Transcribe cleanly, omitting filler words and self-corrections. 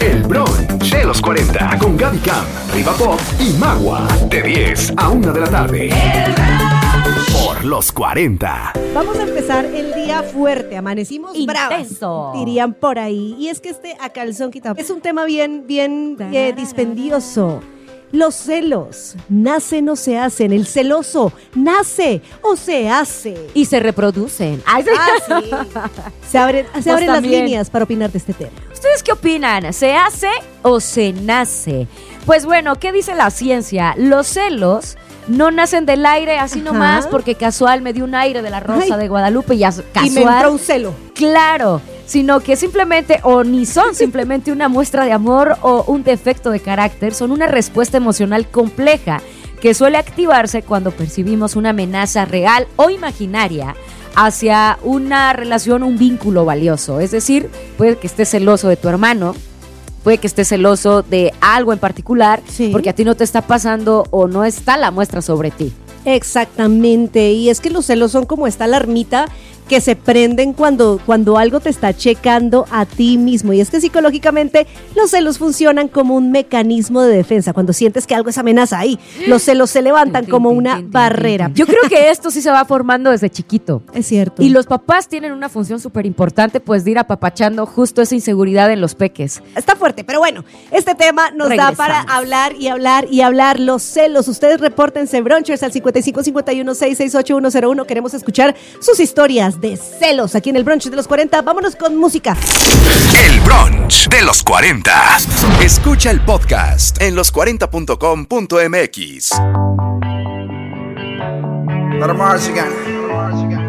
El brunch de los 40 con Gaby Cam, Riva Pop y Magua. De 10 a 1 de la tarde. Por los 40. Vamos a empezar el día fuerte. Amanecimos intenso, bravas, dirían por ahí. Y es que a calzón quitado es un tema bien dispendioso. Los celos nacen o se hacen. El celoso nace o se hace. Y se reproducen. Sí. Se abren las líneas para opinar de este tema. ¿Ustedes qué opinan? ¿Se hace o se nace? Pues bueno, ¿qué dice la ciencia? Los celos no nacen del aire así nomás porque casual me dio un aire de la Rosa de Guadalupe y ya casual. Y me entró un celo. Claro, sino que simplemente, o ni son simplemente una muestra de amor o un defecto de carácter, son una respuesta emocional compleja que suele activarse cuando percibimos una amenaza real o imaginaria hacia una relación, un vínculo valioso. Es decir, puede que estés celoso de tu hermano, puede que estés celoso de algo en particular, porque a ti no te está pasando o no está la muestra sobre ti. Exactamente, y es que los celos son como esta alarmita que se prenden cuando algo te está checando a ti mismo. Y es que psicológicamente los celos funcionan como un mecanismo de defensa. Cuando sientes que algo es amenaza ahí, los celos se levantan como una barrera. Yo creo que esto sí se va formando desde chiquito. Es cierto. Y los papás tienen una función súper importante, pues de ir apapachando justo esa inseguridad en los peques. Está fuerte, pero bueno, este tema nos da para hablar y hablar y hablar. Los celos, ustedes repórtense, brunchers, al 5551-668-101. Queremos escuchar sus historias de celos aquí en el brunch de los 40. Vámonos con música. El brunch de los 40. Escucha el podcast en los40.com.mx. Let 'em march again.